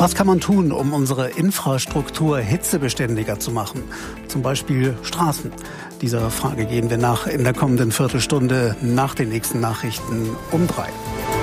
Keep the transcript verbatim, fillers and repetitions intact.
Was kann man tun, um unsere Infrastruktur hitzebeständiger zu machen? Zum Beispiel Straßen. Dieser Frage gehen wir nach in der kommenden Viertelstunde nach den nächsten Nachrichten um drei.